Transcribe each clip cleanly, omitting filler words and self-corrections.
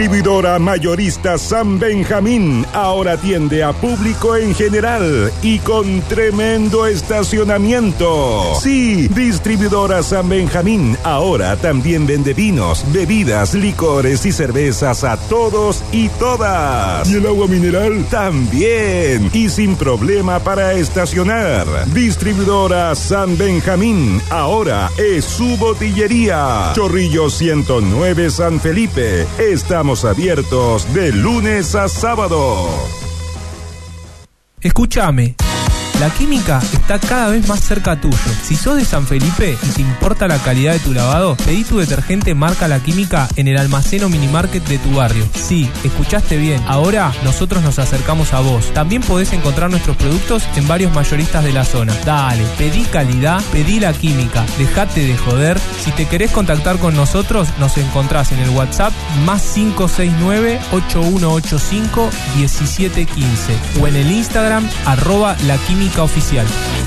Distribuidora mayorista San Benjamín ahora atiende a público en general y con tremendo estacionamiento. Sí, Distribuidora San Benjamín ahora también vende vinos, bebidas, licores y cervezas a todos y todas. ¿Y el agua mineral? También, y sin problema para estacionar. Distribuidora San Benjamín ahora es su botillería. Chorrillo 109 San Felipe. Estamos abiertos de lunes a sábado. Escúchame. La Química está cada vez más cerca tuyo. Si sos de San Felipe y te importa la calidad de tu lavado, pedí tu detergente marca La Química en el almacén o minimarket de tu barrio. Sí, escuchaste bien. Ahora nosotros nos acercamos a vos. También podés encontrar nuestros productos en varios mayoristas de la zona. Dale, pedí calidad, pedí La Química. Dejate de joder. Si te querés contactar con nosotros, nos encontrás en el WhatsApp +569 8185 1715 o en el Instagram @laquímica oficial.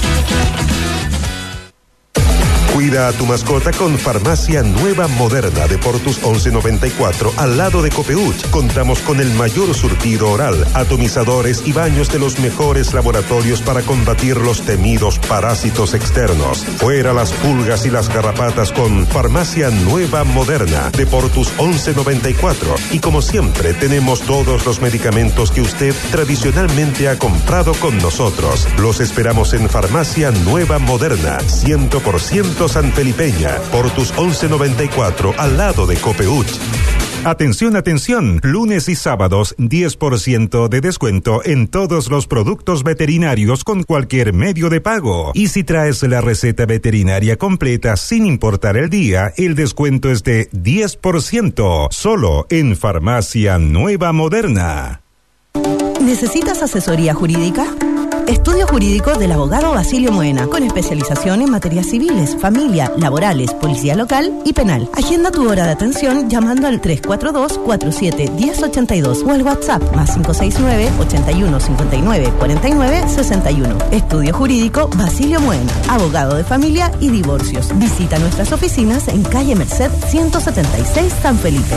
Cuida a tu mascota con Farmacia Nueva Moderna de Portus 1194 al lado de Copeuch. Contamos con el mayor surtido oral, atomizadores y baños de los mejores laboratorios para combatir los temidos parásitos externos. Fuera las pulgas y las garrapatas con Farmacia Nueva Moderna de Portus 1194. Y como siempre tenemos todos los medicamentos que usted tradicionalmente ha comprado con nosotros. Los esperamos en Farmacia Nueva Moderna, 100% sanfelipeña, Portus 1194, al lado de Copeuch. Atención, atención, lunes y sábados 10% de descuento en todos los productos veterinarios con cualquier medio de pago. Y si traes la receta veterinaria completa sin importar el día, el descuento es de 10%, solo en Farmacia Nueva Moderna. ¿Necesitas asesoría jurídica? Estudio jurídico del abogado Basilio Moena, con especialización en materias civiles, familia, laborales, policía local y penal. Agenda tu hora de atención llamando al 342-47-1082 o al WhatsApp +569 81 59 49 61. Estudio jurídico Basilio Moena, abogado de familia y divorcios. Visita nuestras oficinas en calle Merced 176 San Felipe.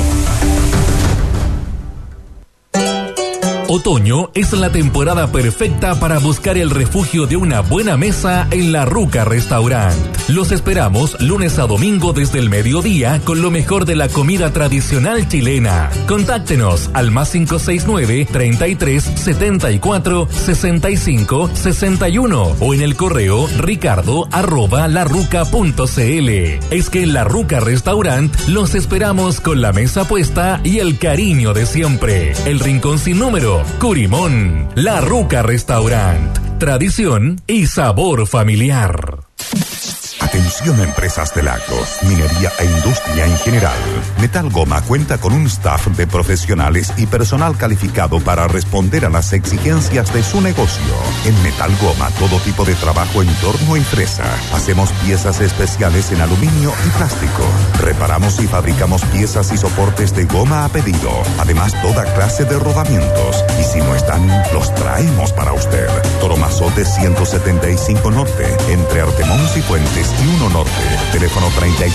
Otoño es la temporada perfecta para buscar el refugio de una buena mesa en La Ruca Restaurant. Los esperamos lunes a domingo desde el mediodía con lo mejor de la comida tradicional chilena. Contáctenos al +569 33 74 65 61 o en el correo ricardo@laruca.cl. Es que en La Ruca Restaurant los esperamos con la mesa puesta y el cariño de siempre. El rincón sin número, Curimón. La Ruca Restaurant. Tradición y sabor familiar. Atención, empresas del agro, minería e industria en general. Metal Goma cuenta con un staff de profesionales y personal calificado para responder a las exigencias de su negocio. En Metal Goma, todo tipo de trabajo en torno y fresa. Hacemos piezas especiales en aluminio y plástico. Reparamos y fabricamos piezas y soportes de goma a pedido. Además, toda clase de rodamientos. Y si no están, los traemos para usted. Toromazote 175 Norte, entre Artemón y Fuentes y 1 Norte. Teléfono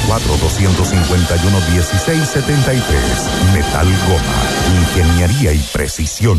34-251-1673. Metal Goma. Ingeniería y precisión.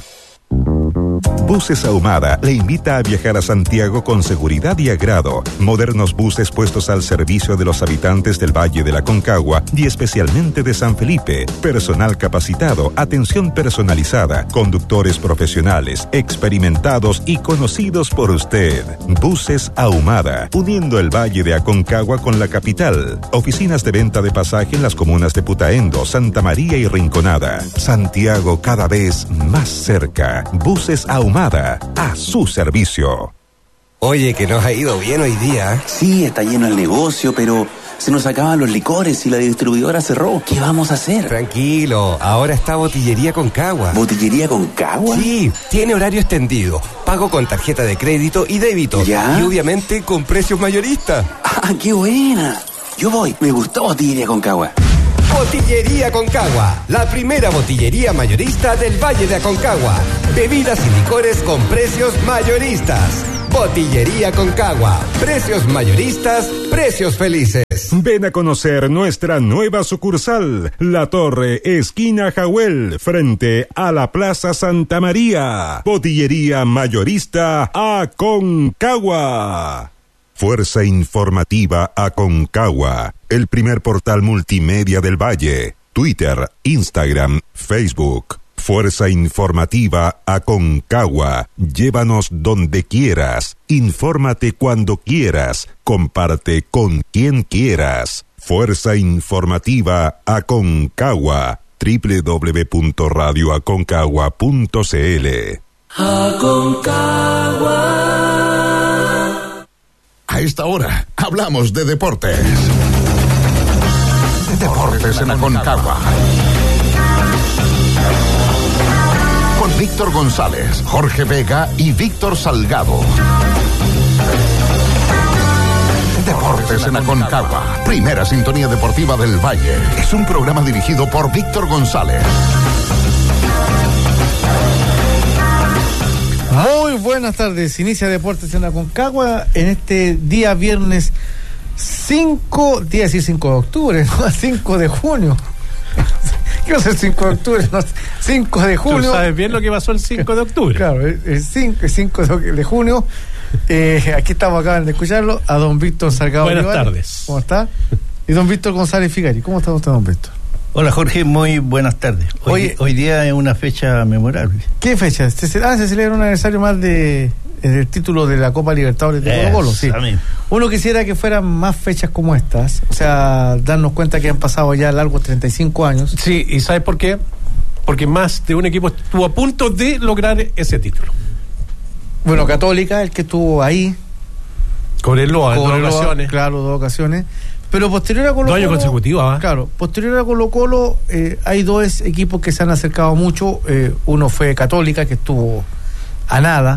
Buses Ahumada le invita a viajar a Santiago con seguridad y agrado. Modernos buses puestos al servicio de los habitantes del Valle de la Concagua y especialmente de San Felipe. Personal capacitado, atención personalizada, conductores profesionales, experimentados y conocidos por usted. Buses Ahumada, uniendo el Valle de Aconcagua con la capital. Oficinas de venta de pasaje en las comunas de Putaendo, Santa María y Rinconada. Santiago cada vez más cerca. Buses Ahumada, a su servicio. Oye, que nos ha ido bien hoy día. Sí, está lleno el negocio, pero se nos acaban los licores y la distribuidora cerró. ¿Qué vamos a hacer? Tranquilo, ahora está Botillería Concagua. ¿Botillería Concagua? Sí, tiene horario extendido, pago con tarjeta de crédito y débito. ¿Ya? Y obviamente con precios mayoristas. ¡Ah, qué buena! Yo voy, me gustó Botillería Concagua. Botillería Aconcagua, la primera botillería mayorista del Valle de Aconcagua. Bebidas y licores con precios mayoristas. Botillería Aconcagua, precios mayoristas, precios felices. Ven a conocer nuestra nueva sucursal, La Torre, esquina Jahuel, frente a la Plaza Santa María. Botillería mayorista Aconcagua. Fuerza Informativa Aconcagua, el primer portal multimedia del Valle. Twitter, Instagram, Facebook. Fuerza Informativa Aconcagua. Llévanos donde quieras. Infórmate cuando quieras. Comparte con quien quieras. Fuerza Informativa Aconcagua. www.radioaconcagua.cl. Aconcagua. A esta hora hablamos de deportes. Deportes en Aconcagua. Con Víctor González, Jorge Vega y Víctor Salgado. Deportes en Aconcagua, primera sintonía deportiva del Valle. Es un programa dirigido por Víctor González. Muy buenas tardes, inicia Deportes en Aconcagua en este día viernes 5 de octubre, no 5 de junio. ¿Qué va a ser 5 de octubre? No, 5 de junio. Tú sabes bien lo que pasó el 5 de octubre. Claro, el 5 de junio. Aquí estamos, acaban de escucharlo, a don Víctor Salgado. Buenas Olivares. tardes. ¿Cómo está? Y don Víctor González Figari. ¿Cómo está usted, don Víctor? Hola Jorge, muy buenas tardes. Hoy día es una fecha memorable. ¿Qué fecha? Se celebra un aniversario más del título de la Copa Libertadores de Colo-Colo. Sí. Uno quisiera que fueran más fechas como estas, o sea, darnos cuenta que han pasado ya largos 35 años. Sí, ¿y sabes por qué? Porque más de un equipo estuvo a punto de lograr ese título. Bueno, Católica, el que estuvo ahí. Cobreloa, en 2 ocasiones. Claro, 2 ocasiones. Pero posterior a Colo-Colo... 2 años consecutivos, ¿eh? Claro, posterior a Colo-Colo hay 2 equipos que se han acercado mucho. Uno fue Católica, que estuvo a nada.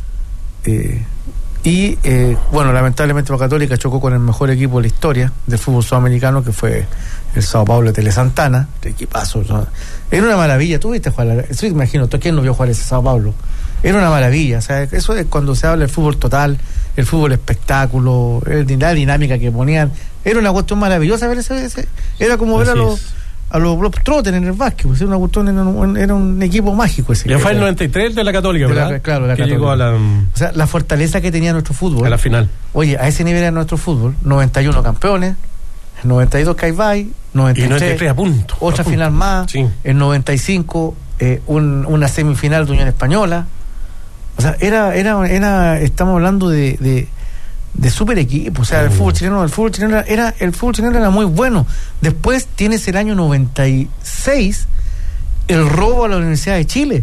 Bueno, lamentablemente la Católica chocó con el mejor equipo de la historia del fútbol sudamericano, que fue el Sao Paulo de Tele Santana. De equipazo, ¿no? Era una maravilla. ¿Tú viste jugar? Eso imagino, ¿quién no vio jugar ese Sao Paulo? Era una maravilla. O sea, eso es cuando se habla del fútbol total, el fútbol espectáculo, la dinámica que ponían. Era una cuestión maravillosa ver ese. Era como ver a los Globetrotters en el básquet. Pues era una cuestión, era un equipo mágico ese. Ya fue el 93 de la Católica, ¿verdad? Claro, la que Católica. Llegó a la... O sea, la fortaleza que tenía nuestro fútbol. A la final. Oye, a ese nivel era nuestro fútbol. 91 campeones, el 92 Caivay, 93 a punto. Otra final más, sí. El 95 una semifinal de Unión Española. O sea, estamos hablando de super equipo. O sea, el fútbol chileno era muy bueno. Después tienes el año 96 el robo a la Universidad de Chile,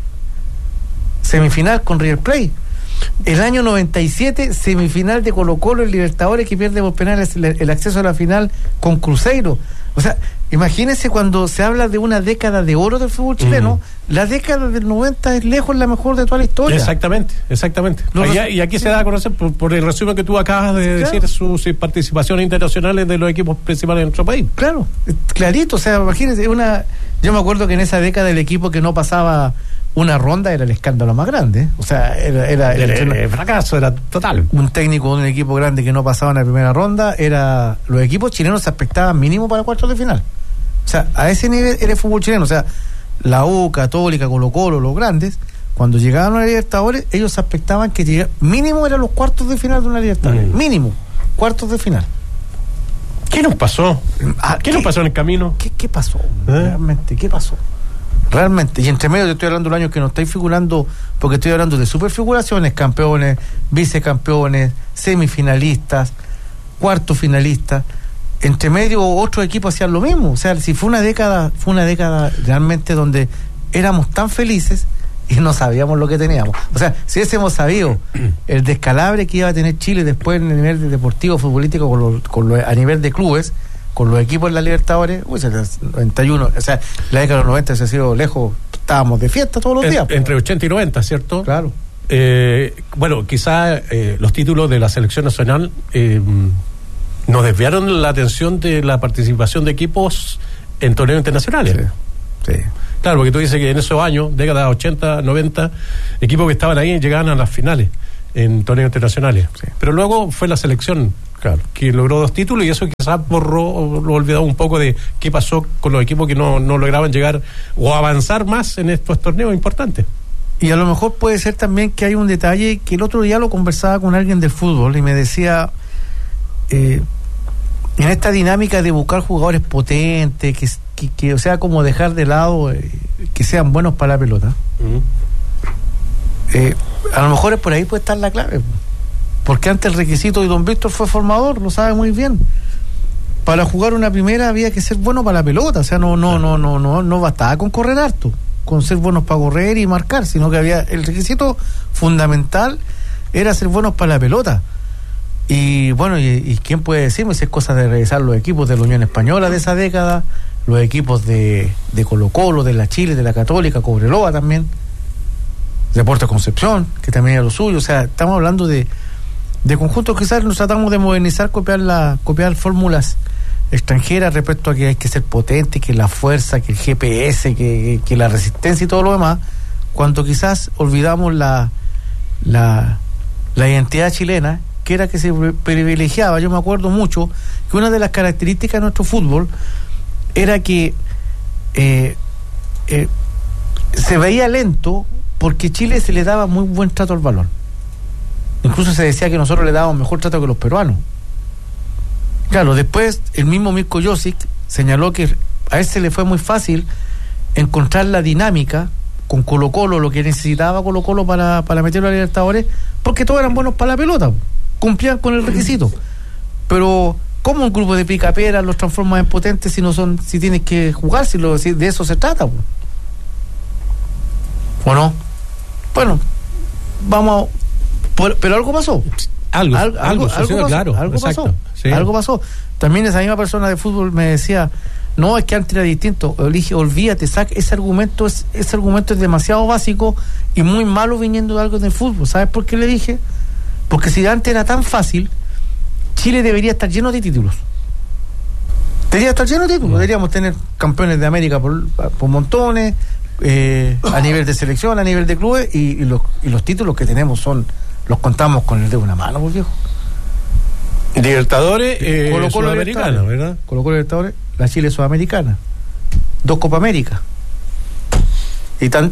semifinal con River Plate. El año 97 semifinal de Colo-Colo en Libertadores, que pierde por penales el acceso a la final con Cruzeiro. O sea, imagínense, cuando se habla de una década de oro del fútbol chileno, la década del 90 es lejos la mejor de toda la historia. Exactamente. Y aquí se da a conocer, por el resumen que tú acabas de decir, sus participaciones internacionales de los equipos principales de nuestro país. Claro, clarito. O sea, imagínense, yo me acuerdo que en esa década el equipo que no pasaba una ronda era el escándalo más grande, ¿eh? O sea, el fracaso era total. Un técnico de un equipo grande que no pasaba en la primera ronda, los equipos chilenos se expectaban mínimo para cuartos de final. O sea, a ese nivel era el fútbol chileno. O sea, la U, Católica, Colo-Colo, los grandes, cuando llegaban a la Libertadores, ellos se expectaban que mínimo eran los cuartos de final de una Libertadores. Mínimo, cuartos de final. ¿Qué nos pasó? ¿Qué nos pasó en el camino? ¿Qué pasó? Realmente, ¿qué pasó? Realmente, y entre medio, yo estoy hablando de años que no estoy figurando, porque estoy hablando de superfiguraciones, campeones, vicecampeones, semifinalistas, cuartos finalistas. Entre medio otros equipos hacían lo mismo. O sea, si fue una década realmente donde éramos tan felices y no sabíamos lo que teníamos. O sea, si hubiésemos sabido el descalabre que iba a tener Chile después en el nivel deportivo, futbolístico, a nivel de clubes, con los equipos en la Libertadores, el 91, o sea, la década de los 90 se ha sido lejos, estábamos de fiesta todos los días. Entre 80 y 90, ¿cierto? Claro. Bueno, quizá los títulos de la selección nacional nos desviaron la atención de la participación de equipos en torneos internacionales. Sí. Claro, porque tú dices que en esos años, décadas 80, 90, equipos que estaban ahí llegaban a las finales en torneos internacionales. Sí. Pero luego fue la selección, claro, que logró 2 títulos, y eso quizás lo olvidaba un poco de qué pasó con los equipos que no lograban llegar o avanzar más en estos torneos importantes. Y a lo mejor puede ser también que hay un detalle que el otro día lo conversaba con alguien del fútbol y me decía, en esta dinámica de buscar jugadores potentes, que o sea, como dejar de lado que sean buenos para la pelota, a lo mejor es por ahí puede estar la clave, porque antes el requisito, y don Víctor fue formador, lo sabe muy bien, para jugar una primera había que ser bueno para la pelota, o sea, no bastaba con correr harto, con ser buenos para correr y marcar, sino que había el requisito fundamental era ser buenos para la pelota. Y bueno, y quién puede decirme si es cosa de revisar los equipos de la Unión Española de esa década, los equipos de Colo-Colo, de la Chile, de la Católica, Cobreloa también, Deportes Concepción, que también era lo suyo. O sea, estamos hablando de conjuntos, quizás nos tratamos de modernizar, copiar fórmulas extranjeras respecto a que hay que ser potente, que la fuerza, que el GPS, que la resistencia y todo lo demás, cuando quizás olvidamos la identidad chilena, que era que se privilegiaba. Yo me acuerdo mucho que una de las características de nuestro fútbol era que se veía lento porque Chile se le daba muy buen trato al balón. Incluso se decía que nosotros le dábamos mejor trato que los peruanos. Claro, después el mismo Mirko Josic señaló que a él se le fue muy fácil encontrar la dinámica con Colo-Colo, lo que necesitaba Colo-Colo para meterlo a Libertadores, porque todos eran buenos para la pelota, cumplían con el requisito. Pero ¿cómo un grupo de picaperas los transforma en potentes si tienes que jugar, si de eso se trata? ¿O no? Bueno, vamos, pero algo pasó. Algo pasó, claro, algo exacto, pasó, sí. Algo pasó. También esa misma persona de fútbol me decía, no, es que antes era distinto. Le dije, olvídate, ese argumento es demasiado básico y muy malo viniendo de algo del fútbol. ¿Sabes por qué le dije? Porque si antes era tan fácil, Chile debería estar lleno de títulos. Deberíamos tener campeones de América por montones, a nivel de selección, a nivel de clubes, y los títulos que tenemos los contamos con el de una mano, por viejo. Libertadores, Colo-Colo Sudamericana, ¿verdad? Colo-Colo Libertadores, la Chile Sudamericana, 2 Copa América y tan.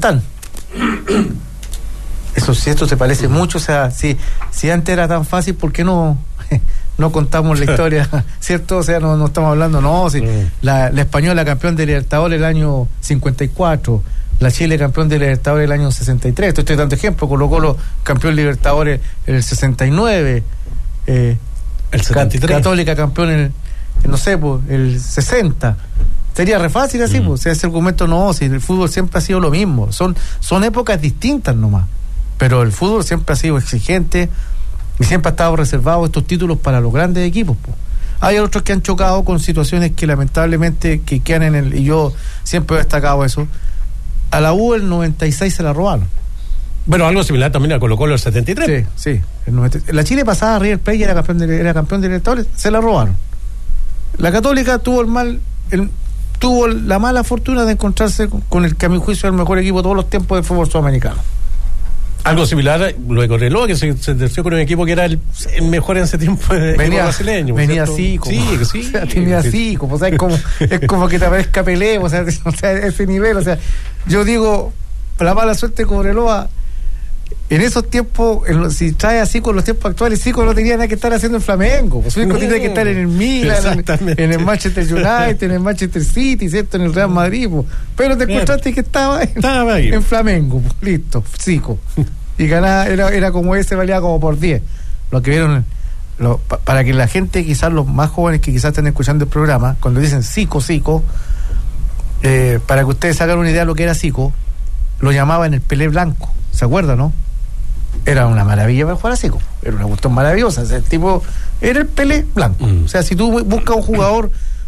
Eso sí, esto se parece mucho. O sea, si antes era tan fácil, ¿por qué no contamos la historia? ¿Cierto? O sea, no estamos hablando, la Española campeón de Libertadores el año 54, la Chile campeón de Libertadores el año 63, estoy dando ejemplo. Colo-Colo campeón Libertadores el 69, el 73. Católica campeón el 60. Sería re fácil así, pues. O sea, ese argumento si el fútbol siempre ha sido lo mismo, son épocas distintas nomás, pero el fútbol siempre ha sido exigente y siempre ha estado reservado estos títulos para los grandes equipos, pues. Hay otros que han chocado con situaciones que lamentablemente que quedan y yo siempre he destacado eso. A la U el 96 se la robaron. Bueno, algo similar también a Colo-Colo el 73. Sí, el 96. La Chile pasada, River Plate era campeón de Libertadores, se la robaron. La Católica tuvo la mala fortuna de encontrarse con el que a mi juicio es el mejor equipo de todos los tiempos del fútbol sudamericano. Algo similar lo de Cobreloa, que se terció con un equipo que era el mejor en ese tiempo brasileño. Venía Zico. Sí. O sea, tenía Zico. O sea, es como que te aparezca Pelé, o sea, ese nivel. O sea, yo digo, la mala suerte de Cobreloa, en esos tiempos, si trae a Zico en los tiempos actuales, Zico no tenía nada que estar haciendo en Flamengo. Zico tiene que estar en el Milan, en el Manchester United, en el Manchester City, ¿cierto? En el Real Madrid. Pero te encontraste que estaba ahí en Flamengo. Listo, Zico. Y ganaba, era como ese, valía como por 10. Lo que vieron, para que la gente, quizás los más jóvenes que quizás estén escuchando el programa, cuando dicen Zico, para que ustedes se hagan una idea de lo que era Zico, lo llamaban el Pelé Blanco. ¿Se acuerdan, no? Era una maravilla para jugar a Zico. Era una cuestión maravillosa. O sea, el tipo era el Pelé Blanco. O sea, si tú buscas un jugador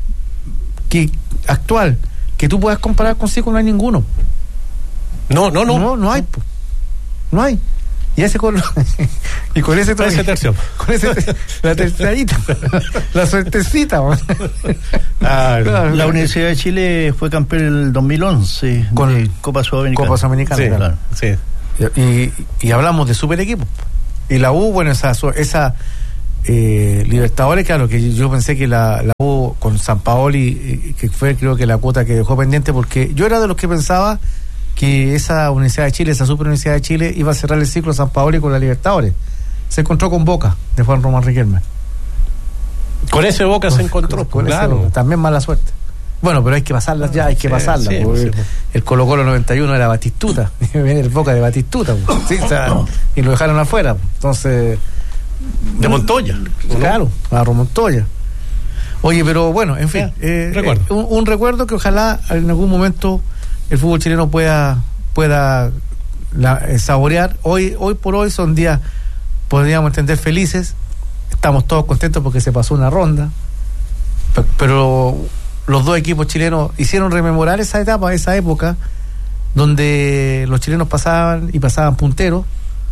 actual que tú puedas comparar con Zico, no hay ninguno. No hay. No hay. Y ese con y con ese con ese la tercerita, la suertecita. La Universidad de Chile fue campeón en el 2011 con Copa Sudamericana. Copa Sudamericana, sí, claro. Sí. Y hablamos de super equipos. Y la U, bueno, esa Libertadores, claro, que yo pensé que la U con San Paoli, que fue creo que la cuota que dejó pendiente, porque yo era de los que pensaba que esa Universidad de Chile, esa Super Universidad de Chile, iba a cerrar el ciclo San Paoli con la Libertadores. Se encontró con Boca de Juan Román Riquelme. Con ese Boca se encontró, con claro. Ese, también mala suerte. Bueno, pero hay que pasarlas ya, hay que pasarlas. Sí. El Colo-Colo 91 era Batistuta, viene el Boca de Batistuta, sí, o sea, y lo dejaron afuera. Entonces, de Montoya, claro, a Montoya. Oye, pero bueno, en fin, recuerdo. Un recuerdo que ojalá en algún momento el fútbol chileno pueda saborear. Hoy por hoy son días, podríamos entender, felices. Estamos todos contentos porque se pasó una ronda, pero los dos equipos chilenos hicieron rememorar esa etapa, esa época donde los chilenos pasaban punteros.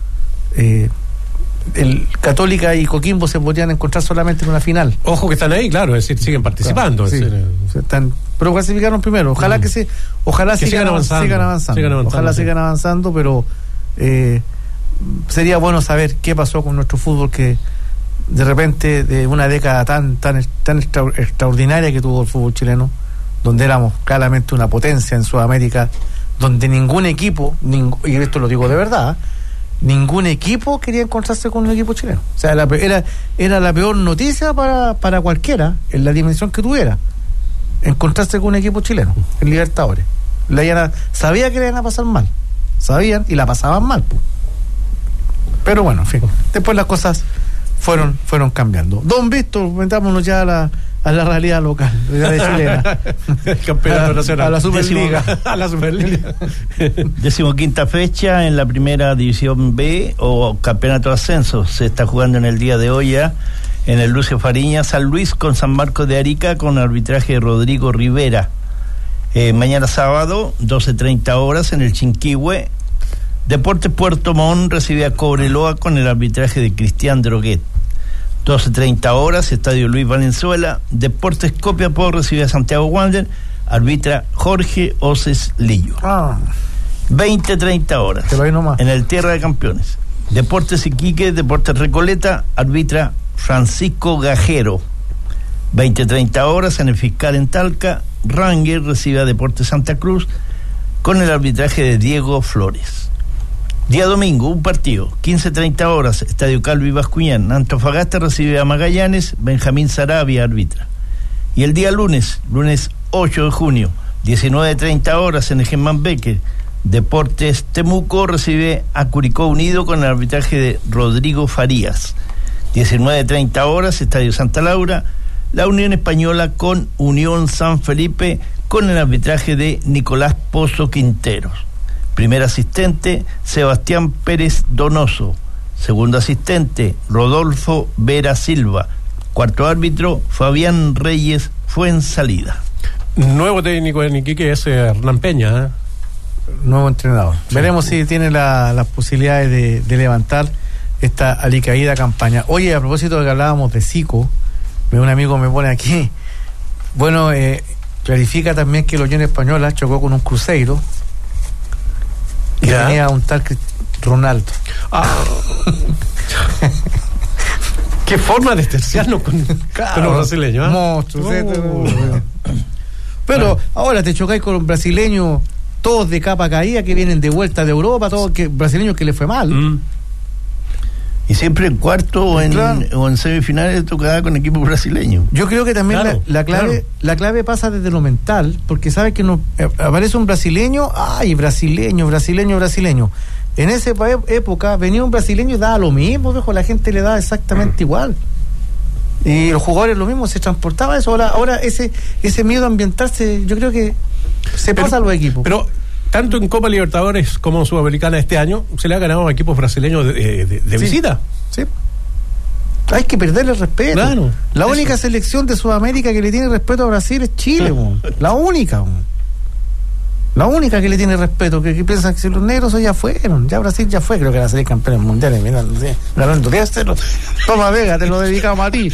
El Católica y Coquimbo se podrían encontrar solamente en una final. Ojo que están ahí, claro, es decir, siguen participando. Claro, sí, pero clasificaron primero. Ojalá ojalá sigan avanzando. Ojalá sigan avanzando, pero sería bueno saber qué pasó con nuestro fútbol, que de repente de una década tan extraordinaria que tuvo el fútbol chileno, donde éramos claramente una potencia en Sudamérica, donde ningún equipo, y esto lo digo de verdad, ningún equipo quería encontrarse con un equipo chileno. O sea, era la peor noticia para cualquiera, en la dimensión que tuviera, encontrarse con un equipo chileno en Libertadores. Sabía que le iban a pasar mal, sabían y la pasaban mal, pues. Pero bueno, en fin, después las cosas fueron cambiando. Don Víctor, metámonos ya a la realidad local, de chilena. El campeonato nacional. A la Superliga. A la Superliga. 15ª fecha en la primera división B o campeonato de ascenso. Se está jugando en el día de hoy ya en el Lucio Fariña, San Luis con San Marcos de Arica, con arbitraje de Rodrigo Rivera. Mañana sábado, 12:30 horas, en el Chinquihue, Deportes Puerto Montt recibe a Cobreloa con el arbitraje de Cristian Droguet. 12:30 horas, Estadio Luis Valenzuela, Deportes Copiapó recibe a Santiago Wander, arbitra Jorge Oces Lillo. 20:30 horas, en el Tierra de Campeones, Deportes Iquique, Deportes Recoleta, arbitra Francisco Gajero. 20:30 horas, en el Fiscal en Talca, Ranger recibe a Deportes Santa Cruz con el arbitraje de Diego Flores. Día domingo, un partido, 15:30 horas, Estadio Calvi Bascuñán, Antofagasta recibe a Magallanes, Benjamín Sarabia arbitra. Y el día lunes 8 de junio, 19:30 horas, en el Germán Becker, Deportes Temuco recibe a Curicó Unido con el arbitraje de Rodrigo Farías. 19:30 horas, Estadio Santa Laura, la Unión Española con Unión San Felipe con el arbitraje de Nicolás Pozo Quinteros. Primer asistente, Sebastián Pérez Donoso. Segundo asistente, Rodolfo Vera Silva. Cuarto árbitro, Fabián Reyes Fuensalida. Nuevo técnico en Iquique es Hernán Peña, nuevo entrenador. Sí. Veremos si tiene las posibilidades de levantar esta alicaída campaña. Oye, a propósito de que hablábamos de Zico, un amigo me pone aquí, bueno, clarifica también que la Unión Española chocó con un Cruzeiro que tenía un tal Ronaldo. Qué forma de terciarnos con los brasileños, monstruos. Pero ahora te chocáis con un brasileño, todos de capa caída, que vienen de vuelta de Europa, todos brasileños que les fue mal. Y siempre en cuarto o en semifinales tocaba con equipos brasileños. Yo creo que también la clave pasa desde lo mental, porque sabes que aparece un brasileño, brasileño. En esa época venía un brasileño y daba lo mismo, viejo, la gente le daba exactamente igual. Y los jugadores lo mismo, se transportaba eso. Ahora ese miedo a ambientarse, yo creo que se pasa a los equipos. Pero tanto en Copa Libertadores como en Sudamericana este año se le ha ganado a equipos brasileños de visita. Sí. Hay que perderle el respeto. Claro, la única selección de Sudamérica que le tiene respeto a Brasil es Chile, la única. La única que le tiene respeto, que piensan que si los negros ya fueron, ya Brasil ya fue, creo que van a salir campeones mundiales, mira, no sé, ganando 10, toma Vega, te lo dedicamos a ti.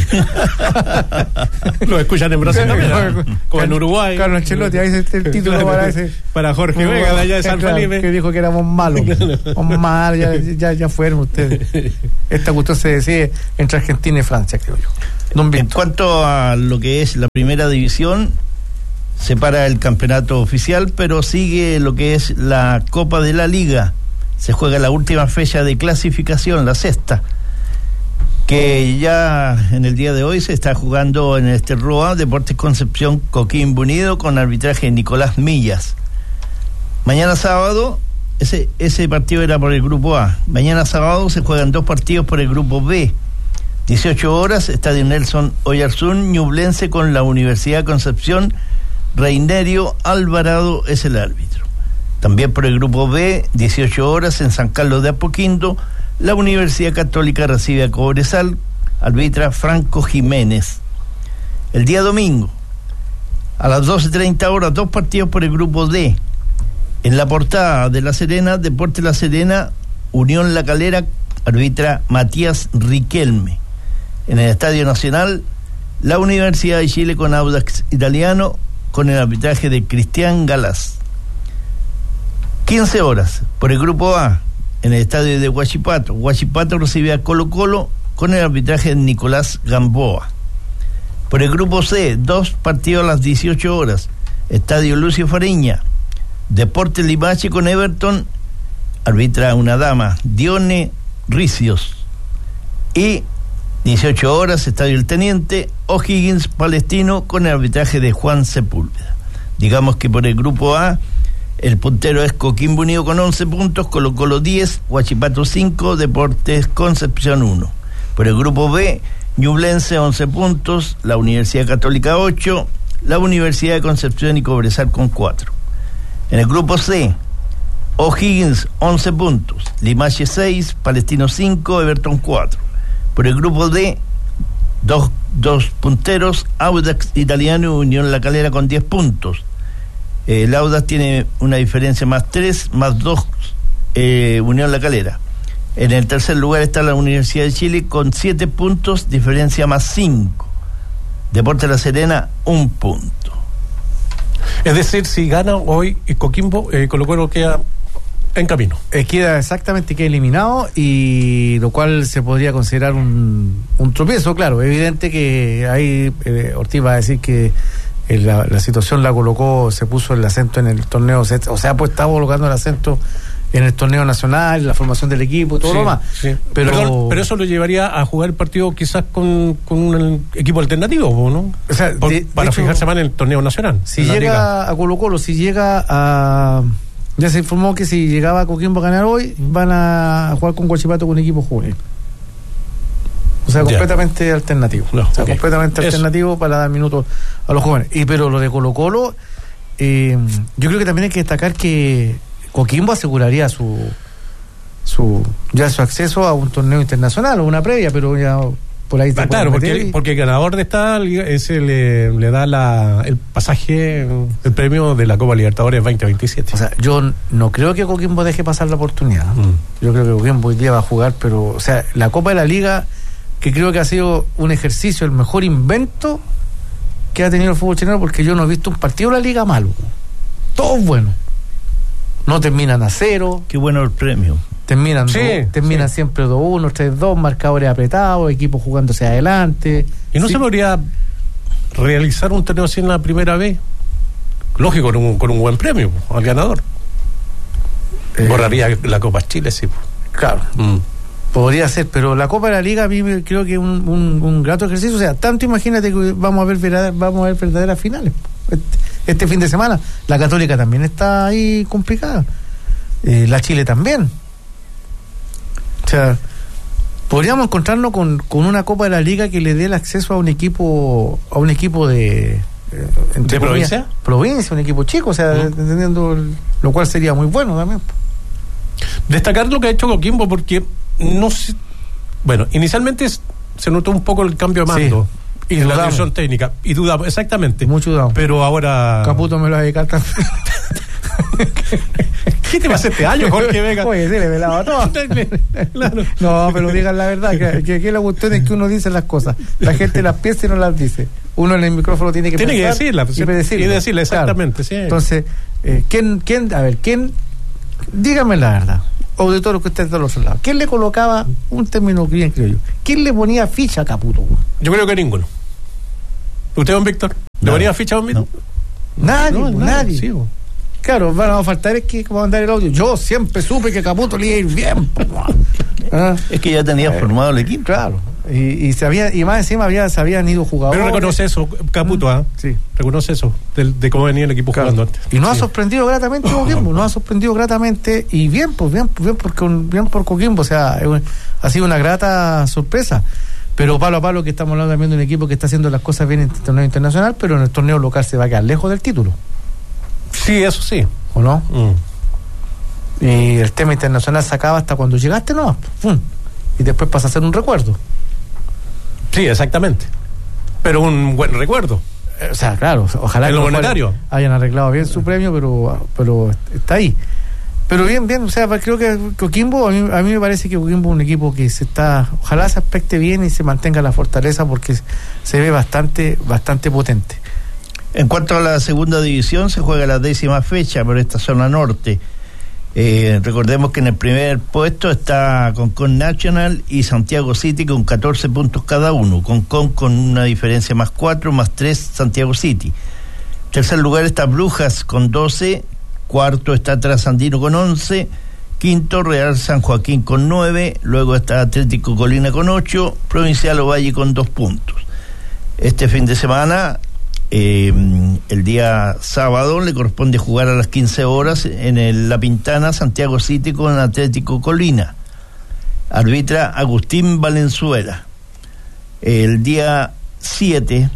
Lo escuchan en Brasil, como en Uruguay. Carlos Ancelotti, ahí está el título para Jorge Vega, de allá de San Felipe. Que dijo que éramos malos, ya fueron ustedes. Esta cuestión se decide entre Argentina y Francia, creo yo. En cuanto a lo que es la primera división, se para el campeonato oficial, pero sigue lo que es la Copa de la Liga. Se juega la última fecha de clasificación, la sexta, que ya en el día de hoy se está jugando en este ROA, Deportes Concepción Coquimbo Unido, con arbitraje de Nicolás Millas. Mañana sábado, ese partido era por el grupo A. Mañana sábado se juegan 2 partidos por el grupo B. 18 horas, Estadio Nelson Oyarzún, Ñublense con la Universidad de Concepción. Reinerio Alvarado es el árbitro. También por el grupo B, 18 horas, en San Carlos de Apoquindo, la Universidad Católica recibe a Cobresal, arbitra Franco Jiménez. El día domingo, a las 12:30 horas, 2 partidos por el grupo D. En la Portada de La Serena, Deportes La Serena, Unión La Calera, arbitra Matías Riquelme. En el Estadio Nacional, la Universidad de Chile con Audax Italiano, con el arbitraje de Cristian Galás. 15 horas, por el grupo A, en el estadio de Huachipato. Huachipato recibe a Colo Colo con el arbitraje de Nicolás Gamboa. Por el grupo C, 2 partidos a las 18 horas. Estadio Lucio Fariña. Deportes Limache con Everton, arbitra una dama, Dione Ricios. Y 18 horas, Estadio El Teniente, O'Higgins Palestino con el arbitraje de Juan Sepúlveda. Digamos que por el grupo A, el puntero es Coquimbo Unido con 11 puntos, Colo Colo 10, Huachipato 5, Deportes Concepción 1. Por el grupo B, Ñublense 11 puntos, la Universidad Católica 8, la Universidad de Concepción y Cobresal con 4. En el grupo C, O'Higgins 11 puntos, Limache 6, Palestino 5, Everton 4. Por el grupo D, dos punteros, Audax Italiano y Unión La Calera con 10 puntos. El Audax tiene una diferencia más 3, más 2, Unión La Calera. En el tercer lugar está la Universidad de Chile con 7 puntos, diferencia más 5. Deportes La Serena, 1 punto. Es decir, si gana hoy Coquimbo, Colo Colo queda en camino. Queda eliminado, y lo cual se podría considerar un tropiezo, claro. Evidente que ahí Ortiz va a decir que la situación la colocó, se puso el acento en el torneo, o sea, pues estaba colocando el acento en el torneo nacional, la formación del equipo y todo lo demás. Sí. Pero eso lo llevaría a jugar el partido quizás con un equipo alternativo, ¿no? O sea, para fijarse más en el torneo nacional. Si llega Liga. A Colo-Colo, si llega a... Ya se informó que si llegaba a Coquimbo a ganar hoy, van a jugar con Huachipato con equipo juvenil. O sea, completamente alternativo. Completamente alternativo para dar minutos a los jóvenes. Pero lo de Colo-Colo, yo creo que también hay que destacar que Coquimbo aseguraría su acceso a un torneo internacional o una previa, pero ya por ahí claro, porque el ganador de esta liga ese le da el pasaje, el premio de la Copa Libertadores 2027. O sea, yo no creo que Coquimbo deje pasar la oportunidad. Yo creo que Coquimbo hoy día va a jugar, pero, o sea, la Copa de la Liga, que creo que ha sido un ejercicio, el mejor invento que ha tenido el fútbol chileno, porque yo no he visto un partido de la Liga malo. Todos buenos. No terminan a 0. Qué bueno el premio. Terminan siempre 2-1, 3-2, marcadores apretados, equipos jugándose adelante. ¿Y no se podría realizar un torneo así en la primera vez? Lógico, con un buen premio al ganador. Borraría la Copa Chile, sí. Claro. Podría ser, pero la Copa de la Liga a mí creo que es un grato ejercicio. O sea, tanto imagínate que vamos a ver verdaderas finales. Este fin de semana la Católica también está ahí complicada, la Chile también. O sea, podríamos encontrarnos con una Copa de la Liga que le dé el acceso a un equipo de provincia, un equipo chico, o sea, entendiendo lo cual sería muy bueno también. Destacar lo que ha hecho Coquimbo, porque no sé, bueno, inicialmente se notó un poco el cambio de mando. Sí. Y la dirección técnica, y dudamos, exactamente. Mucho dudamos. Pero ahora... Caputo me lo va a dedicar ¿Qué te pasa este año, Jorge Vega? Oye, sí, le velaba todo. Claro. No, pero digan la verdad, que la cuestión es que uno dice las cosas. La gente las piensa y no las dice. Uno en el micrófono tiene que decirla, exactamente, claro. Sí. Entonces, ¿quién? Dígame la verdad, auditorio que usted está al otro lado. ¿Quién le colocaba un término bien criollo? ¿Quién le ponía ficha a Caputo? Yo creo que ninguno. ¿Usted, don Víctor? ¿Le ponía ficha a don Víctor? Nadie. Sí, claro, van a faltar es que va a mandar el audio. Yo siempre supe que Caputo le iba a ir bien. Es que ya tenía formado el equipo. Claro. Y más encima se habían ido jugadores. Pero reconoce eso, Caputo, sí. Reconoce eso, de cómo venía el equipo jugando antes. Y nos ha sorprendido gratamente Coquimbo, nos ha sorprendido gratamente, y bien por Coquimbo, o sea, ha sido una grata sorpresa. Pero palo a palo que estamos hablando también de un equipo que está haciendo las cosas bien en el torneo internacional, pero en el torneo local se va a quedar lejos del título. Sí, eso sí. ¿O no? Y el tema internacional se acaba hasta cuando llegaste, ¿no? ¡Pum! Y después pasa a ser un recuerdo. Sí, exactamente. Pero un buen recuerdo. O sea, claro, ojalá en lo monetario hayan arreglado bien su premio, pero está ahí. Pero bien, o sea, creo que Coquimbo, a mí me parece que Coquimbo es un equipo que ojalá se aspecte bien y se mantenga la fortaleza, porque se ve bastante potente. En cuanto a la segunda división, se juega la 10ª fecha por esta zona norte. Recordemos que en el primer puesto está Concón Nacional y Santiago City con 14 puntos cada uno. Concón con una diferencia más 4, más 3 Santiago City. Tercer lugar está Brujas con 12. Cuarto está Trasandino con 11. Quinto, Real San Joaquín con 9. Luego está Atlético Colina con 8. Provincial Ovalle con 2 puntos. Este fin de semana, el día sábado, le corresponde jugar a las 15 horas en La Pintana, Santiago City con Atlético Colina. Arbitra Agustín Valenzuela. El día 7,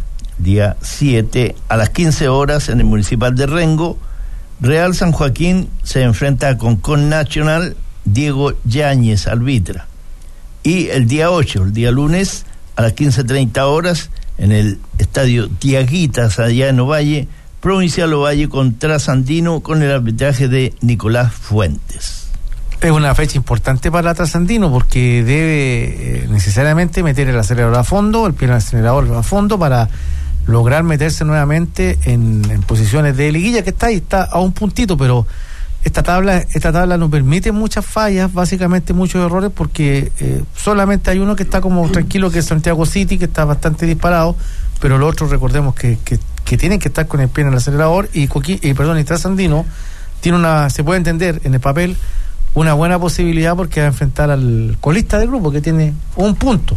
a las 15 horas en el Municipal de Rengo, Real San Joaquín se enfrenta a Concón Nacional, Diego Yáñez arbitra. Y el día 8, el día lunes, a las 15:30 horas, en el estadio Tiaguitas, allá en Ovalle, Provincial Ovalle contra Trasandino con el arbitraje de Nicolás Fuentes. Es una fecha importante para Trasandino porque debe necesariamente meter el acelerador a fondo, el pie en el acelerador a fondo, para lograr meterse nuevamente en posiciones de liguilla, que está ahí, está a un puntito, pero esta tabla nos permite muchas fallas, básicamente muchos errores, porque solamente hay uno que está como tranquilo, que es Santiago City, que está bastante disparado, pero los otros recordemos que tienen que estar con el pie en el acelerador, y Trasandino tiene se puede entender en el papel una buena posibilidad, porque va a enfrentar al colista del grupo, que tiene 2 puntos,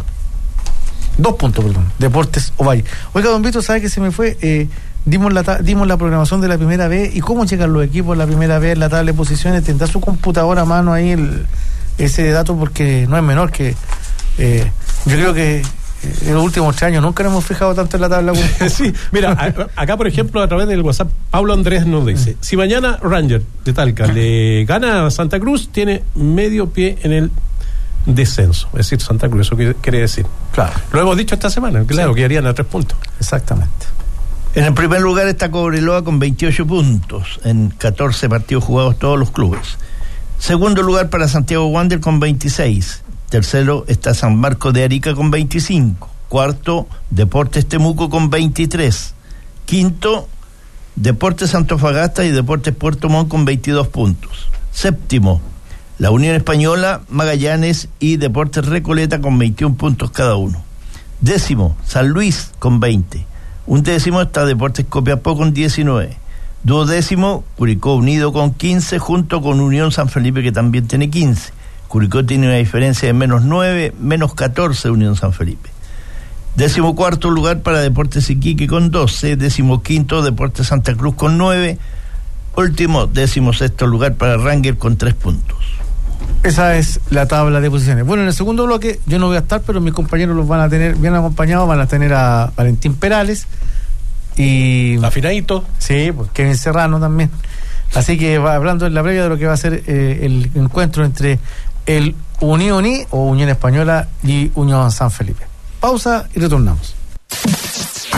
Deportes Ovalle. Oiga, don Vito, ¿sabe que se me fue? Dimos la programación de la primera B, y cómo llegan los equipos en la primera B en la tabla de posiciones. Tendrá su computadora a mano ahí ese dato, porque no es menor que yo creo que en los últimos 3 años nunca nos hemos fijado tanto en la tabla. Sí, mira, acá por ejemplo, a través del WhatsApp, Pablo Andrés nos dice: si mañana Ranger de Talca le gana a Santa Cruz, tiene medio pie en el descenso, es decir, Santa Cruz, eso quiere decir. Claro. Lo hemos dicho esta semana, claro, sí, que harían a 3 puntos. Exactamente. En el primer lugar está Cobreloa con 28 puntos en 14 partidos jugados todos los clubes. Segundo lugar para Santiago Wander con 26. Tercero está San Marcos de Arica con 25. Cuarto, Deportes Temuco con 23. Quinto, Deportes Antofagasta y Deportes Puerto Montt con 22 puntos. Séptimo, la Unión Española, Magallanes y Deportes Recoleta con 21 puntos cada uno. Décimo, San Luis con 20. Undécimo está Deportes Copiapó con 19. Duodécimo, Curicó Unido con 15, junto con Unión San Felipe, que también tiene 15. Curicó tiene una diferencia de menos 9, menos 14 Unión San Felipe. 14º lugar para Deportes Iquique con 12. 15º Deportes Santa Cruz con 9. Último, 16º lugar para Ranger con 3 puntos. Esa es la tabla de posiciones. Bueno, en el segundo bloque yo no voy a estar, pero mis compañeros los van a tener bien acompañados. Van a tener a Valentín Perales y afinadito. Sí, pues Kevin Serrano también. Así que hablando en la previa de lo que va a ser el encuentro entre el Unión o Unión Española y Unión San Felipe. Pausa y retornamos.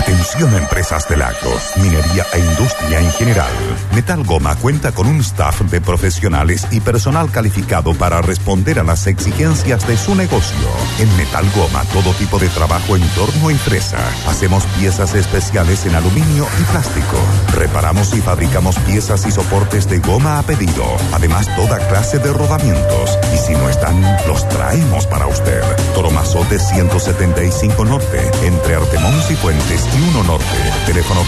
Atención a empresas del agro, minería e industria en general. Metal Goma cuenta con un staff de profesionales y personal calificado para responder a las exigencias de su negocio. En Metal Goma, todo tipo de trabajo en torno a empresa. Hacemos piezas especiales en aluminio y plástico. Reparamos y fabricamos piezas y soportes de goma a pedido. Además, toda clase de rodamientos. Y si no están, los traemos para usted. Toromazote 175 Norte, entre Artemons y Fuentes y 1 Norte. Teléfono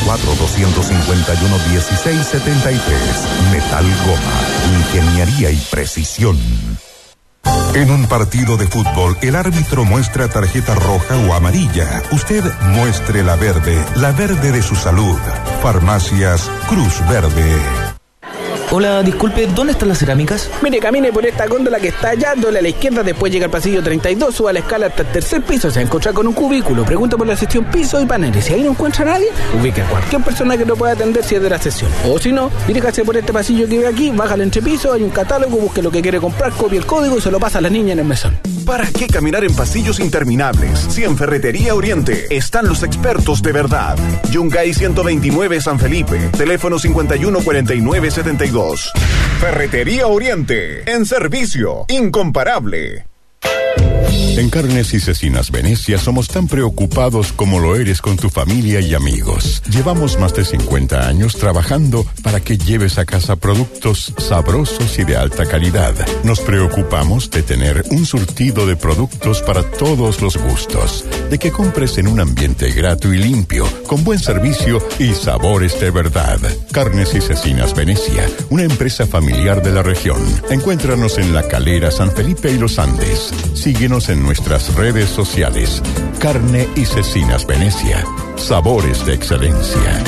34-251-1673. Metal Goma, ingeniería y precisión. En un partido de fútbol, el árbitro muestra tarjeta roja o amarilla. Usted muestre la verde de su salud. Farmacias Cruz Verde. Hola, disculpe, ¿dónde están las cerámicas? Mire, camine por esta góndola que está allá, doble a la izquierda, después llega al pasillo 32, suba la escala hasta el tercer piso, se va a encontrar con un cubículo, pregunta por la sección piso y paneles. Si ahí no encuentra a nadie, ubique a cualquier persona que lo pueda atender si es de la sesión. O si no, diríjase por este pasillo que ve aquí, baja al entrepiso, hay un catálogo, busque lo que quiere comprar, copie el código y se lo pasa a la niña en el mesón. ¿Para qué caminar en pasillos interminables? Si en Ferretería Oriente están los expertos de verdad. Yungay 129 San Felipe, teléfono 514972. Ferretería Oriente, en servicio, incomparable. En Carnes y Cecinas Venecia somos tan preocupados como lo eres con tu familia y amigos. Llevamos más de 50 años trabajando para que lleves a casa productos sabrosos y de alta calidad. Nos preocupamos de tener un surtido de productos para todos los gustos, de que compres en un ambiente grato y limpio, con buen servicio y sabores de verdad. Carnes y Cecinas Venecia, una empresa familiar de la región. Encuéntranos en La Calera, San Felipe y Los Andes. Síguenos en nuestras redes sociales. Carne y Cecinas Venecia. Sabores de excelencia.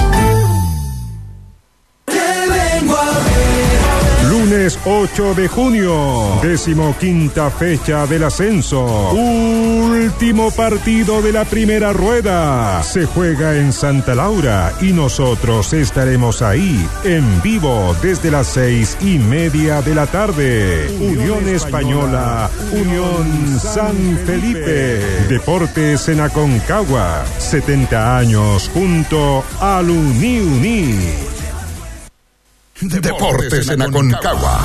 Lunes 8 de junio, 15ª fecha del ascenso. Último partido de la primera rueda. Se juega en Santa Laura y nosotros estaremos ahí en vivo desde las 6:30 de la tarde. Unión Española, Unión San Felipe. Deportes en Aconcagua. 70 años junto al Uni. Deportes en Aconcagua.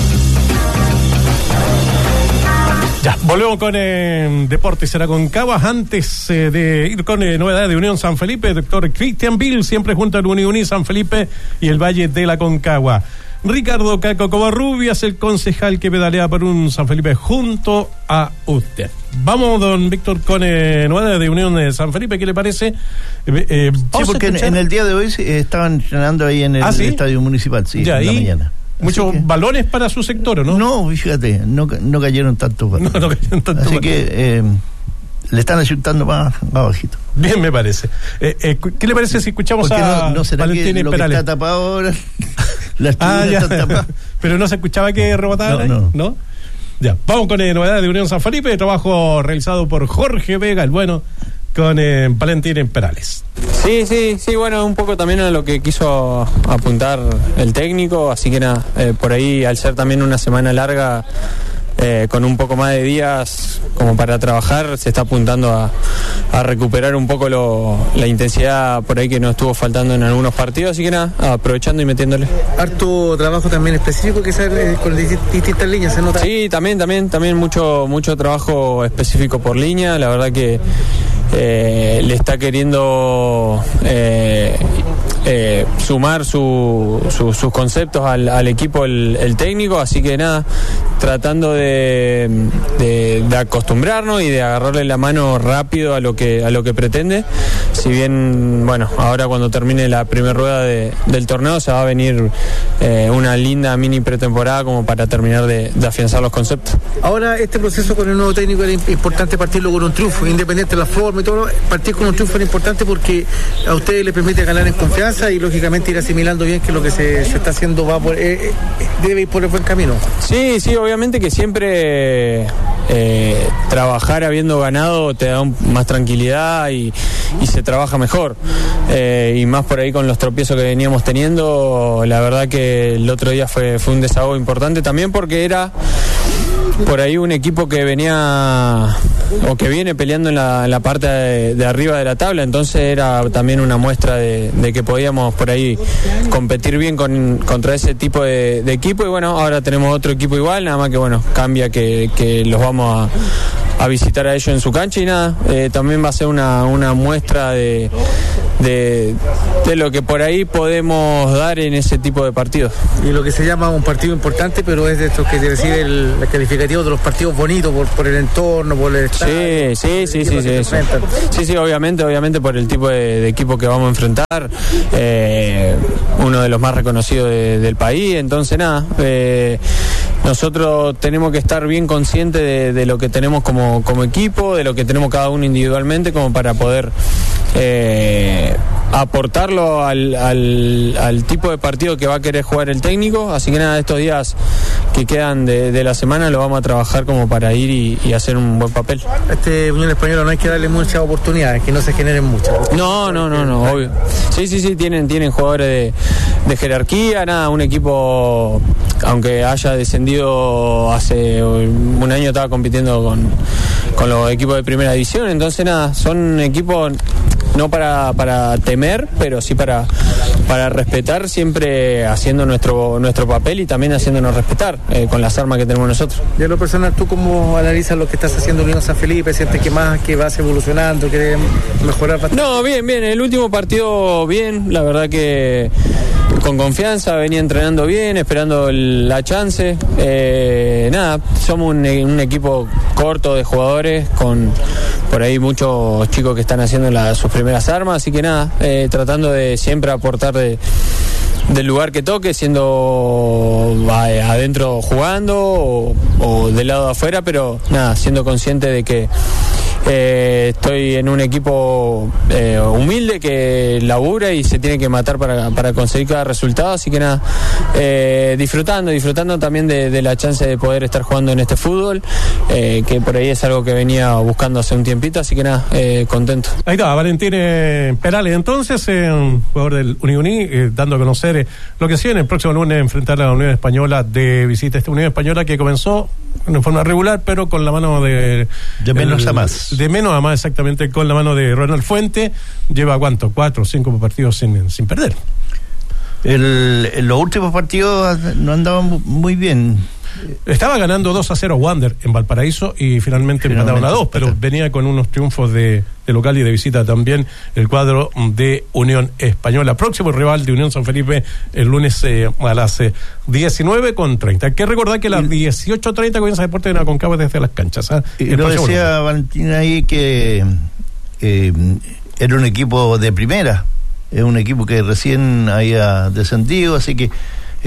Ya, volvemos con Deportes en Aconcagua. Antes de ir con novedades de Unión San Felipe, doctor Cristian Bill, siempre junto al Uni San Felipe y el Valle de la Aconcagua. Ricardo Caco Covarrubias, el concejal que pedalea por un San Felipe junto a usted. Vamos, don Víctor, con novedades de Unión de San Felipe, ¿qué le parece? Sí, porque en el día de hoy estaban entrenando ahí en el estadio municipal, sí, ya, en la mañana. Muchos balones para su sector, ¿o no? No, fíjate, no cayeron tantos balones. No cayeron tantos Así balones. Que le están ayuntando más bajito. Bien, me parece. ¿Qué le parece si escuchamos a no será Valentín que lo Perales? Que está tapado ahora, las tribunas ya. están tapadas. Pero no se escuchaba que rebotaban, ¿no? Ya, vamos con novedades de Unión San Felipe, trabajo realizado por Jorge Vega, el bueno, con Valentín Perales. Sí, bueno, un poco también a lo que quiso apuntar el técnico, así que nada, por ahí al ser también una semana larga, con un poco más de días como para trabajar, se está apuntando a recuperar un poco la intensidad por ahí que nos estuvo faltando en algunos partidos, así que nada, aprovechando y metiéndole. Harto trabajo también específico que sale con distintas líneas, ¿se nota? Sí, también mucho trabajo específico por línea, la verdad que le está queriendo sumar sus conceptos al equipo el técnico, así que nada, tratando de acostumbrarnos y de agarrarle la mano rápido a lo que pretende. Si bien, bueno, ahora cuando termine la primera rueda del torneo se va a venir una linda mini pretemporada como para terminar de afianzar los conceptos. Ahora este proceso con el nuevo técnico era importante partirlo con un triunfo, independiente de la forma y todo. Partir con un triunfo era importante porque a ustedes les permite ganar en confianza y lógicamente ir asimilando bien que lo que se está haciendo debe ir por el buen camino. Sí, obviamente que siempre trabajar habiendo ganado te da más tranquilidad y se trabaja mejor, y más por ahí con los tropiezos que veníamos teniendo. La verdad que el otro día fue un desahogo importante también porque era por ahí un equipo que venía o que viene peleando en la parte de arriba de la tabla, entonces era también una muestra de que podíamos por ahí competir bien contra ese tipo de equipo. Y bueno, ahora tenemos otro equipo igual, nada más que bueno, cambia que los vamos a visitar a ellos en su cancha y nada, también va a ser una muestra de lo que por ahí podemos dar en ese tipo de partidos. Y lo que se llama un partido importante, pero es de estos que recibe el calificativo de los partidos bonitos por el entorno, por el estadio. Sí, obviamente por el tipo de equipo que vamos a enfrentar, uno de los más reconocidos del país, entonces nada, nosotros tenemos que estar bien conscientes de lo que tenemos como equipo, de lo que tenemos cada uno individualmente, como para poder aportarlo al tipo de partido que va a querer jugar el técnico. Así que nada, estos días que quedan de la semana lo vamos a trabajar como para ir y hacer un buen papel. Unión Española no hay que darle muchas oportunidades, que no se generen muchas. No, obvio. Sí, tienen jugadores de jerarquía, nada, un equipo, aunque haya descendido hace un año, estaba compitiendo con los equipos de primera división, entonces nada, son equipos no para temer, pero sí para respetar, siempre haciendo nuestro papel y también haciéndonos respetar con las armas que tenemos nosotros. Y en lo personal, ¿tú cómo analizas lo que estás haciendo en Unión San Felipe? ¿Sientes que vas evolucionando, quieres mejorar bastante? No, bien, el último partido bien, la verdad que con confianza, venía entrenando bien, esperando la chance. Nada, somos un equipo corto de jugadores, con por ahí muchos chicos que están haciendo sus primeras armas, así que nada, tratando de siempre aportar del lugar que toque, siendo adentro jugando o del lado de afuera, pero nada, siendo consciente de que estoy en un equipo humilde que labura y se tiene que matar para conseguir cada resultado, así que nada, disfrutando también de la chance de poder estar jugando en este fútbol, que por ahí es algo que venía buscando hace un tiempito, así que nada, contento. Ahí está, Valentín Perales, entonces, jugador del Unión, dando a conocer lo que sigue en el próximo lunes, enfrentar a la Unión Española de visita. Esta Unión Española que comenzó en forma regular, pero con la mano de menos a más. De menos a más, exactamente, con la mano de Ronald Fuente. Lleva, ¿cuánto? 4 o 5 partidos sin perder. En los últimos partidos no andaban muy bien. Estaba ganando 2-0 Wander en Valparaíso y finalmente empataron a 2, pero venía con unos triunfos de local y de visita también el cuadro de Unión Española. Próximo rival de Unión San Felipe el lunes a las 19:30. Hay que recordar que a las 18:30 comienza Deportes de Aconcagua desde las canchas. Y lo decía Valentín ahí que era un equipo de primera, es un equipo que recién había descendido, así que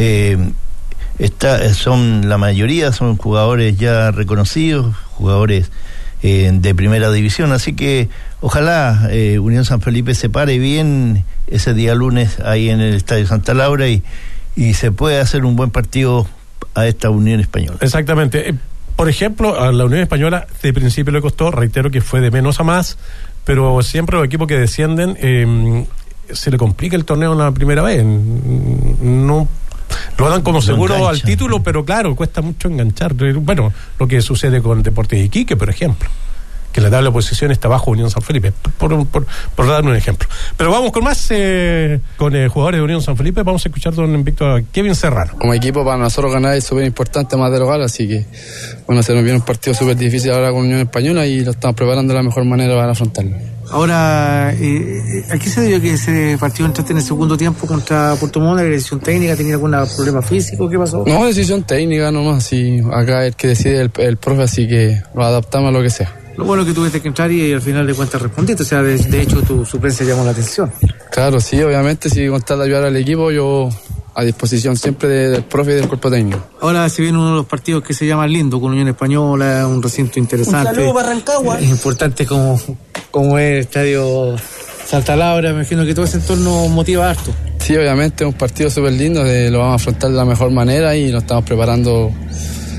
la mayoría son jugadores ya reconocidos, jugadores de primera división, así que ojalá Unión San Felipe se pare bien ese día lunes ahí en el Estadio Santa Laura y se puede hacer un buen partido a esta Unión Española. Exactamente. Por ejemplo, a la Unión Española de principio le costó, reitero que fue de menos a más, pero siempre los equipos que descienden se le complica el torneo en la primera vez. No lo dan como seguro al título, pero claro, cuesta mucho enganchar. Bueno, lo que sucede con Deportes Iquique, por ejemplo, que la tabla de posición está bajo Unión San Felipe, por dar un ejemplo. Pero vamos con más, con jugadores de Unión San Felipe. Vamos a escuchar don Víctor Kevin Serrano. Como equipo, para nosotros ganar es súper importante, más de local, así que bueno, se nos viene un partido súper difícil ahora con Unión Española y lo estamos preparando de la mejor manera para afrontarlo. Ahora, ¿a qué se debió que ese partido entraste en el segundo tiempo contra Puerto Montt? ¿La decisión técnica? ¿Tenía algún problema físico? ¿Qué pasó? No, decisión técnica nomás, sí. Acá es el que decide el profe, así que lo adaptamos a lo que sea. Lo bueno es que tuviste que entrar y al final de cuentas respondiste, o sea, de hecho tu suplencia llamó la atención. Claro, sí, obviamente, si con tal de ayudar al equipo, yo a disposición siempre del profe y del cuerpo técnico. Ahora se viene uno de los partidos que se llama Lindo, con Unión Española, un recinto interesante. Un saludo para Rancagua. Es importante como es el estadio Santa Laura, me imagino que todo ese entorno motiva harto. Sí, obviamente, es un partido súper lindo, lo vamos a afrontar de la mejor manera y nos estamos preparando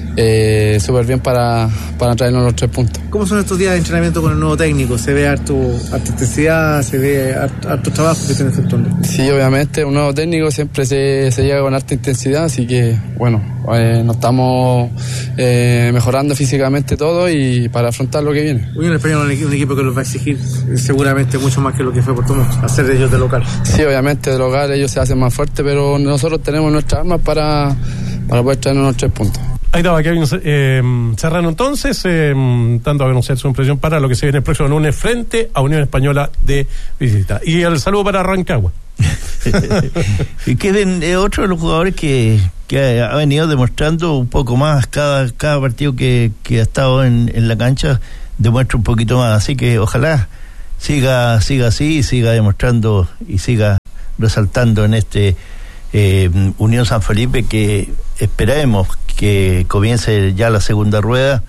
súper bien para traernos los 3 puntos. ¿Cómo son estos días de entrenamiento con el nuevo técnico? ¿Se ve harta intensidad? ¿Se ve harto trabajo que tiene efectuando? Sí, obviamente, un nuevo técnico siempre se llega con harta intensidad, así que bueno, nos estamos mejorando físicamente todo y para afrontar lo que viene. Unión Española es un equipo que los va a exigir seguramente mucho más que lo que fue Puerto Montt, hacer ellos de local. Sí, obviamente de local ellos se hacen más fuertes, pero nosotros tenemos nuestras armas para poder traernos los 3 puntos. Ahí estaba Kevin Serrano entonces, dando a conocer su impresión para lo que se viene el próximo lunes frente a Unión Española de visita. Y el saludo para Rancagua. Y Kevin es otro de los jugadores que ha venido demostrando un poco más cada partido que ha estado en la cancha, demuestra un poquito más, así que ojalá siga así, siga demostrando y siga resaltando en este Unión San Felipe, que esperemos que comience ya la segunda rueda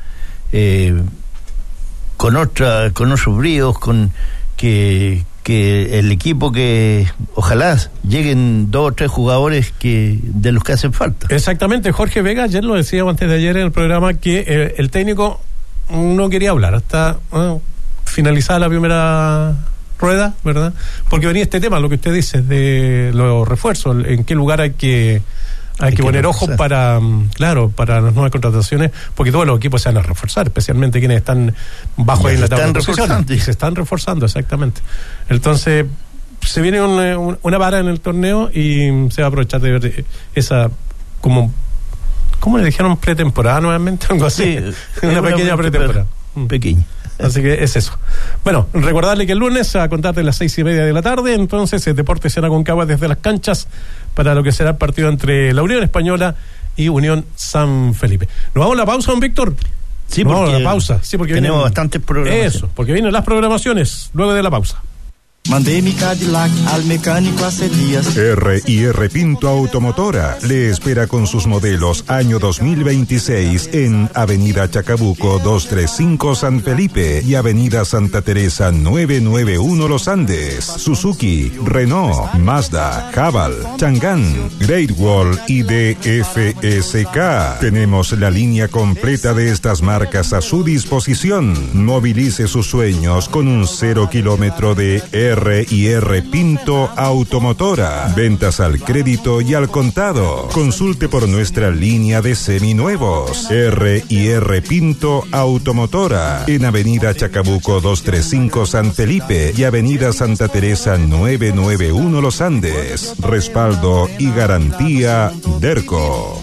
con otros bríos, con que el equipo, que ojalá lleguen 2 o 3 jugadores de los que hacen falta. Exactamente, Jorge Vega ayer lo decía, antes de ayer en el programa, que el técnico no quería hablar hasta finalizada la primera rueda, ¿verdad? Porque venía este tema, lo que usted dice, de los refuerzos, en qué lugar hay que poner ojo para las nuevas contrataciones, porque todos los equipos se van a reforzar, especialmente quienes están bajo ahí en la tabla de posiciones. Y se están reforzando, exactamente. Entonces, se viene una vara en el torneo y se va a aprovechar de ver esa, ¿cómo le dijeron? Pretemporada nuevamente, algo así. Sí, una pequeña pretemporada. Pequeña. Así que es eso. Bueno, recordarle que el lunes a contar de las 6:30 de la tarde, entonces el Deportes será Aconcagua desde las canchas para lo que será el partido entre la Unión Española y Unión San Felipe. ¿Nos vamos a la pausa, don Víctor? Sí, porque vamos a la pausa. Sí, porque tenemos bastantes programaciones. Eso, porque vienen las programaciones luego de la pausa. Mandé mi Cadillac al mecánico hace días. R&R Pinto Automotora le espera con sus modelos año 2026 en Avenida Chacabuco 235 San Felipe y Avenida Santa Teresa 991 Los Andes. Suzuki, Renault, Mazda, Haval, Chang'an, Great Wall y DFSK. Tenemos la línea completa de estas marcas a su disposición. Movilice sus sueños con un 0 kilómetro de R&R Pinto Automotora. Ventas al crédito y al contado. Consulte por nuestra línea de seminuevos. R&R Pinto Automotora. En Avenida Chacabuco 235 San Felipe y Avenida Santa Teresa 991 Los Andes. Respaldo y garantía Derco.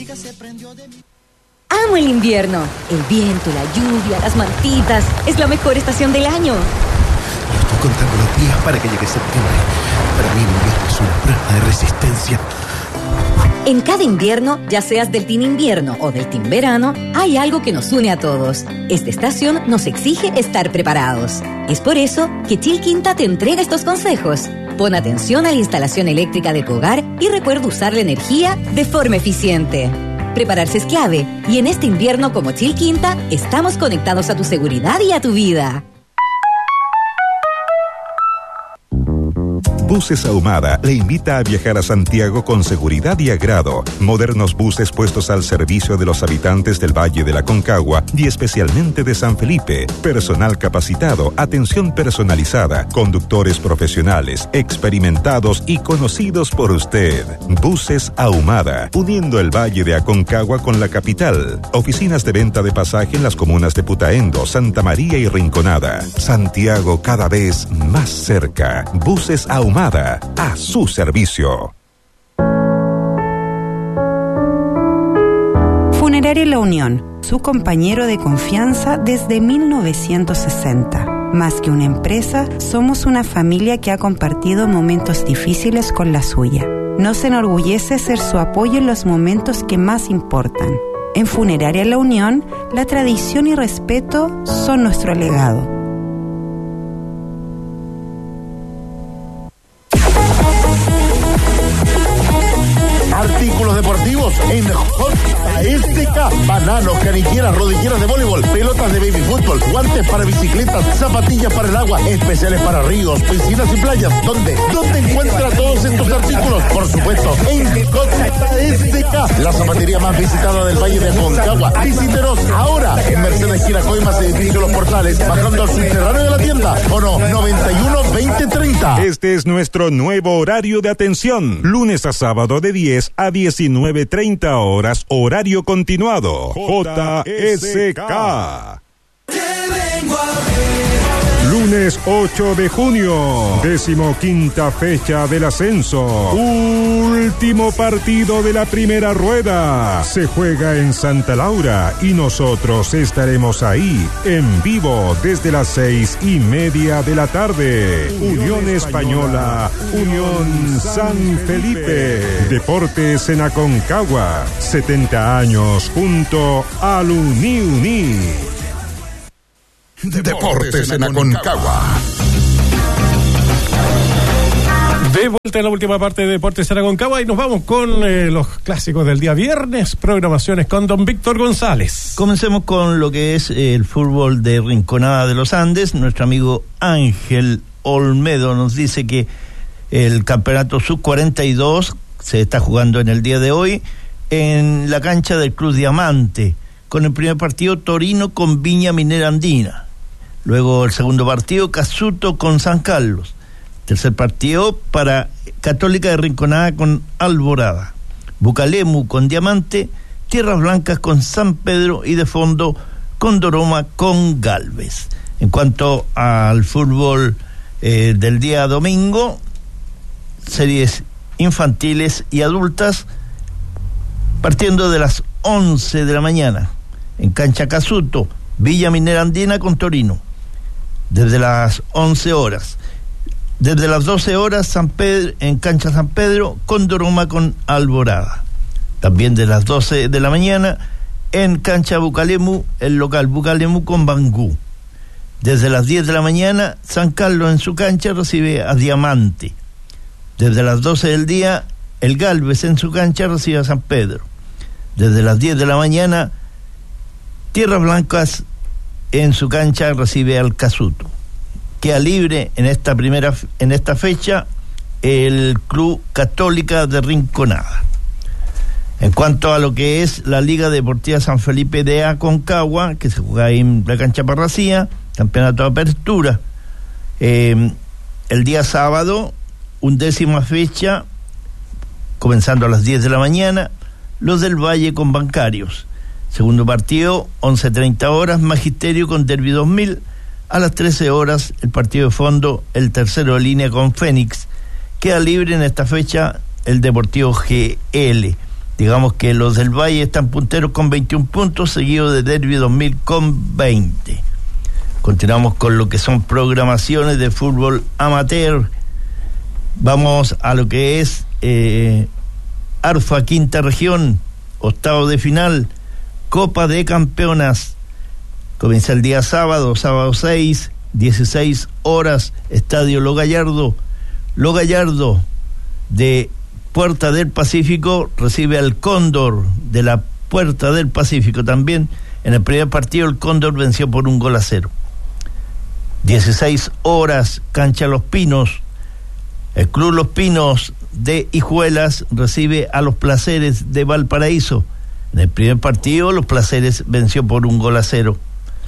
Amo el invierno. El viento, la lluvia, las mantitas. Es la mejor estación del año. Estoy contando los días para que llegue septiembre. Para mí el invierno es una prueba de resistencia. En cada invierno, ya seas del team invierno o del team verano, hay algo que nos une a todos. Esta estación nos exige estar preparados. Es por eso que Chil Quinta te entrega estos consejos. Pon atención a la instalación eléctrica de tu hogar y recuerda usar la energía de forma eficiente. Prepararse es clave, y en este invierno como Chil Quinta, estamos conectados a tu seguridad y a tu vida. Buses Ahumada le invita a viajar a Santiago con seguridad y agrado. Modernos buses puestos al servicio de los habitantes del Valle de la Aconcagua y especialmente de San Felipe. Personal capacitado, atención personalizada, conductores profesionales, experimentados y conocidos por usted. Buses Ahumada, uniendo el Valle de Aconcagua con la capital. Oficinas de venta de pasaje en las comunas de Putaendo, Santa María y Rinconada. Santiago cada vez más cerca. Buses Ahumada, a su servicio. Funeraria La Unión, su compañero de confianza desde 1960. Más que una empresa, somos una familia que ha compartido momentos difíciles con la suya. Nos enorgullece ser su apoyo en los momentos que más importan. En Funeraria La Unión, la tradición y respeto son nuestro legado. Artículos deportivos en J. a SK. Bananos, canilleras, rodilleras de voleibol, pelotas de baby fútbol, guantes para bicicletas, zapatillas para el agua, especiales para ríos, piscinas y playas. ¿Dónde encuentra todos estos artículos? Por supuesto, en Costa SK, la zapatería más visitada del Valle de Aconcagua. Visítenos ahora en Mercedes Esquina Coimas, edificio Los Portales, bajando al subterráneo de la tienda. O no, 91 20 30. Este es nuestro nuevo horario de atención. Lunes a sábado de 10 a 19:30 horas, horario continuado. JSK. Lunes 8 de junio, 15ª fecha del ascenso. Último partido de la primera rueda. Se juega en Santa Laura y nosotros estaremos ahí en vivo desde las 6:30 de la tarde. Unión Española, Unión San Felipe. Deportes en Aconcagua, 70 años junto al Uni. Deportes en Aconcagua. De vuelta en la última parte de Deportes en Aconcagua y nos vamos con los clásicos del día viernes, programaciones con don Víctor González. Comencemos con lo que es el fútbol de Rinconada de los Andes. Nuestro amigo Ángel Olmedo nos dice que el campeonato sub-42 se está jugando en el día de hoy en la cancha del Cruz Diamante, con el primer partido Torino con Viña Minera Andina. Luego el segundo partido, Casuto con San Carlos. Tercer partido para Católica de Rinconada con Alborada. Bucalemu con Diamante, Tierras Blancas con San Pedro y de fondo Condoroma con Galvez. En cuanto al fútbol del día domingo, series infantiles y adultas, partiendo de las 11 de la mañana. En cancha Casuto, Villa Minera Andina con Torino. Desde las 11 horas. Desde las 12 horas, San Pedro, en cancha San Pedro, Condoroma con Alborada. También de las 12 de la mañana, en cancha Bucalemu, el local Bucalemu con Bangú. Desde las 10 de la mañana, San Carlos en su cancha recibe a Diamante. Desde las 12 del día, el Galvez en su cancha recibe a San Pedro. Desde las 10 de la mañana, Tierras Blancas en su cancha recibe al Casuto. Queda libre en esta fecha el Club Católica de Rinconada. En cuanto a lo que es la Liga Deportiva San Felipe de Aconcagua, que se juega ahí en la cancha Parracía, campeonato de apertura, el día sábado, 11ª fecha, comenzando a las 10 de la mañana, los del Valle con Bancarios. Segundo partido, 11:30 horas, Magisterio con Derby 2000. A las 13 horas, el partido de fondo, el tercero de línea con Fénix. Queda libre en esta fecha el Deportivo GL. Digamos que los del Valle están punteros con 21 puntos, seguido de Derby 2000 con 20. Continuamos con lo que son programaciones de fútbol amateur. Vamos a lo que es ARFA Quinta Región, octavo de final, Copa de Campeonas. Comienza el día sábado 6, 16 horas, Estadio Lo Gallardo. Lo Gallardo de Puerta del Pacífico recibe al Cóndor de la Puerta del Pacífico. También en el primer partido el Cóndor venció por 1-0. 16 horas, cancha Los Pinos. El Club Los Pinos de Hijuelas recibe a los Placeres de Valparaíso. En el primer partido, los Placeres venció por 1-0.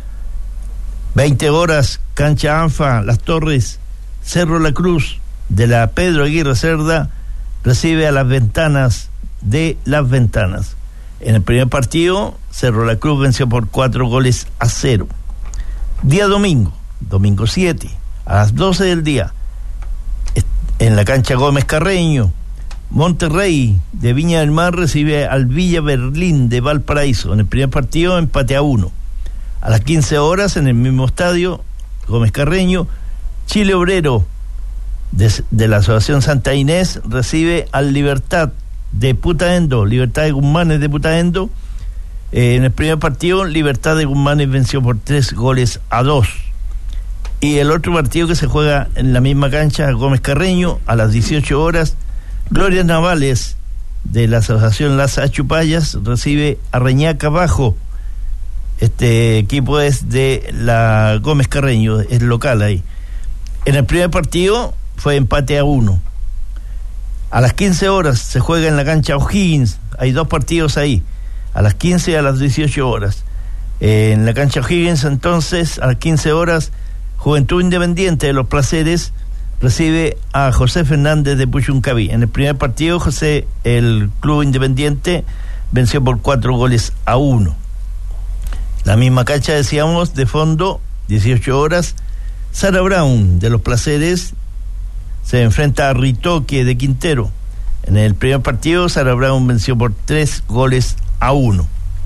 20 horas, cancha ANFA, Las Torres, Cerro La Cruz, de la Pedro Aguirre Cerda, recibe a Las Ventanas de Las Ventanas. En el primer partido, Cerro La Cruz venció por 4-0. Día domingo 7, a las 12 del día, en la cancha Gómez Carreño, Monterrey de Viña del Mar recibe al Villa Berlín de Valparaíso. En el primer partido, empate a 1. A las 15 horas, en el mismo estadio, Gómez Carreño, Chile Obrero de la Asociación Santa Inés recibe al Libertad de Putaendo, Libertad de Guzmanes de Putaendo. En el primer partido, Libertad de Guzmanes venció por 3-2. Y el otro partido que se juega en la misma cancha, Gómez Carreño, a las 18 horas, Glorias Navales de la Asociación Las Achupayas recibe a Reñaca Bajo. Este equipo es de la Gómez Carreño, es local ahí. En el primer partido fue empate a 1. A las 15 horas se juega en la cancha O'Higgins. Hay 2 partidos ahí, a las 15 y a las 18 horas. En la cancha O'Higgins, entonces, a las 15 horas, Juventud Independiente de Los Placeres recibe a José Fernández de Puchuncaví. En el primer partido, el Club Independiente venció por 4-1. La misma cancha, decíamos, de fondo, 18 horas, Sara Brown de Los Placeres se enfrenta a Ritoque de Quintero. En el primer partido, Sara Brown venció por 3-1.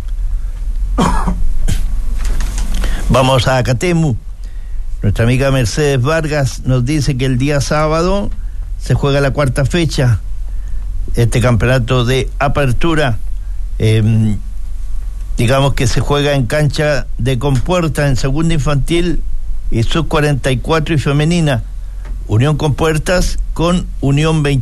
Vamos a Catemu. Nuestra amiga Mercedes Vargas nos dice que el día sábado se juega la 4ª fecha, este campeonato de apertura. Digamos que se juega en cancha de Compuerta, en segunda infantil y sub 44 y femenina. Unión Compuertas con Unión 20.